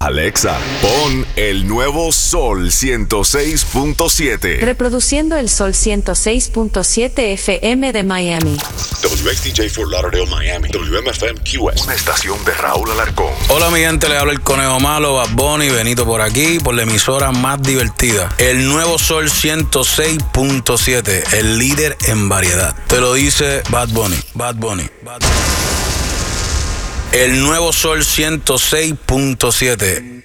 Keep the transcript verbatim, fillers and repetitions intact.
Alexa, pon el nuevo Sol ciento seis punto siete. Reproduciendo el Sol ciento seis punto siete F M de Miami. W X D J Fort Lauderdale, Miami. W M F M Q S. Una estación de Raúl Alarcón. Hola, mi gente, le habla el Conejo Malo, Bad Bunny, Benito por aquí, por la emisora más divertida. El nuevo Sol ciento seis punto siete, el líder en variedad. Te lo dice Bad Bunny, Bad Bunny, Bad Bunny. El nuevo Sol ciento seis punto siete.